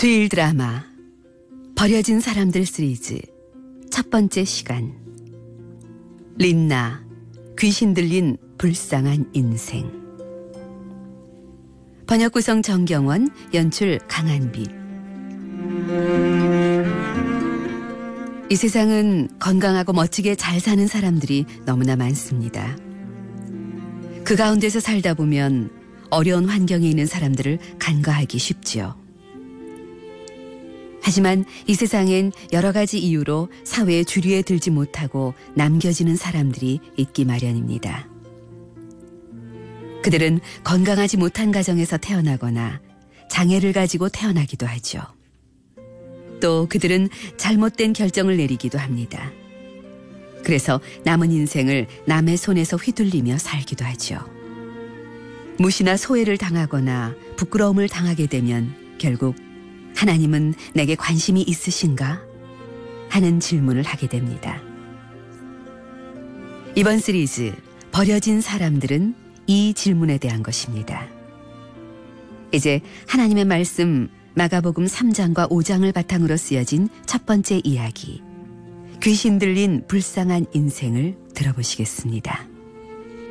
주일 드라마 버려진 사람들 시리즈 첫 번째 시간. 린나, 귀신 들린 불쌍한 인생. 번역 구성 정경원, 연출 강한빛. 이 세상은 건강하고 멋지게 잘 사는 사람들이 너무나 많습니다. 그 가운데서 살다 보면 어려운 환경에 있는 사람들을 간과하기 쉽지요. 하지만 이 세상엔 여러 가지 이유로 사회의 주류에 들지 못하고 남겨지는 사람들이 있기 마련입니다. 그들은 건강하지 못한 가정에서 태어나거나 장애를 가지고 태어나기도 하죠. 또 그들은 잘못된 결정을 내리기도 합니다. 그래서 남은 인생을 남의 손에서 휘둘리며 살기도 하죠. 무시나 소외를 당하거나 부끄러움을 당하게 되면 결국 하나님은 내게 관심이 있으신가? 하는 질문을 하게 됩니다. 이번 시리즈 버려진 사람들은 이 질문에 대한 것입니다. 이제 하나님의 말씀 마가복음 3장과 5장을 바탕으로 쓰여진 첫 번째 이야기, 귀신 들린 불쌍한 인생을 들어보시겠습니다.